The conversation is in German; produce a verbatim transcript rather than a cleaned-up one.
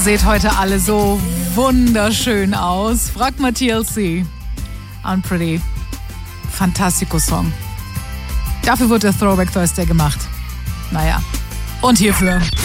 Seht heute alle so wunderschön aus. Fragt mal T L C. Unpretty. Fantastico Song. Dafür wird der Throwback Thursday gemacht. Naja. Und hierfür.